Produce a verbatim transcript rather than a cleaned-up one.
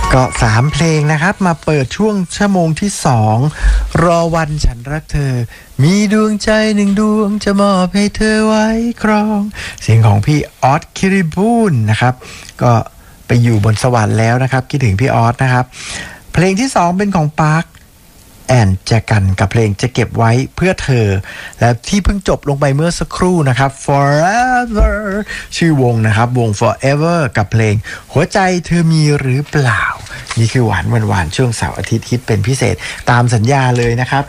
ก็สามเพลงนะครับมาเปิดช่วงชั่วโมงที่สองรอวันฉันรักเธอมีดวงใจหนึ่งดวงจะมอบให้เธอไว้ครองเสียงของพี่ออสคิริบูลนะครับก็ไปอยู่บนสวรรค์แล้วนะครับคิดถึงพี่ออสนะครับเพลงที่สองเป็นของปาร์คแอนแจกันกับเพลงจะเก็บไว้เพื่อเธอและที่เพิ่งจบลงไปเมื่อสักครู่นะครับ forever ชื่อวงนะครับวง forever กับเพลงหัวใจเธอมีหรือเปล่านี่คือหวานหวานๆช่วงเสาร์อาทิตย์ฮิตเป็นพิเศษตามสัญญาเลยนะครับ